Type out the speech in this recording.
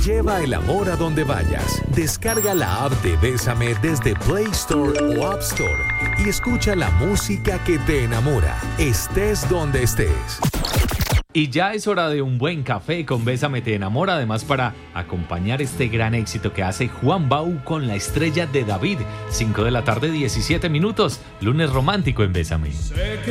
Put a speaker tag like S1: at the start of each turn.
S1: Lleva el amor a donde vayas. Descarga la app de Bésame desde Play Store o App Store y escucha la música que te enamora, estés donde estés.
S2: Y ya es hora de un buen café con Bésame te enamora, además para acompañar este gran éxito que hace Juan Bau con La estrella de David. 5 de la tarde, 17 minutos. Lunes romántico en Bésame.